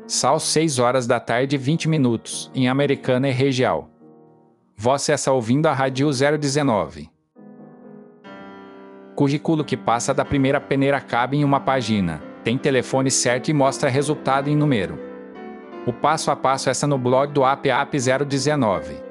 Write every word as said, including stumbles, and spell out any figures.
Sal seis horas da tarde e vinte minutos, em Americana e região. Você está ouvindo a Rádio zero dezenove. Currículo que passa da primeira peneira cabe em uma página, tem telefone certo e mostra resultado em número. O passo a passo está no blog do A P A P zero dezenove.